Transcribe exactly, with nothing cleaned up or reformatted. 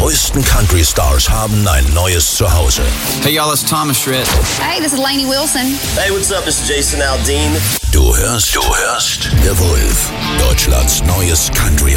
neuesten Country-Stars haben ein neues Zuhause. Hey y'all, it's Thomas Schritt. Hey, this is Lainey Wilson. Hey, what's up? This is Jason Aldean. Du hörst, du hörst The Wolf, Deutschlands neues Country